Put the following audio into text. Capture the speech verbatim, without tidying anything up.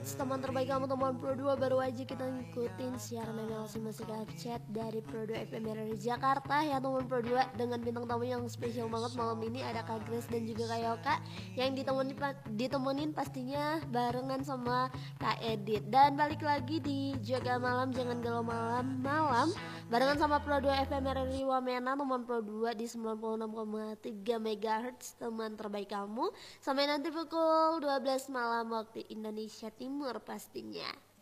MegaHertz, teman terbaik kamu, teman Pro dua. Baru aja kita ngikutin siaran M L C Musik Live Chat dari Pro dua F M dari Jakarta ya teman Pro dua, dengan bintang tamu yang spesial banget malam ini. Ada Kak Grace dan juga Kak Yoka yang ditemenin, ditemenin pastinya barengan sama Kak Edit. Dan balik lagi di Jaga Malam Jangan Galau Malam Malam barengan sama Pro dua F M dari Wamena, teman Pro dua di sembilan puluh enam koma tiga MegaHertz, teman terbaik kamu, sampai nanti pukul dua belas malam waktu Indonesia Timur pastinya.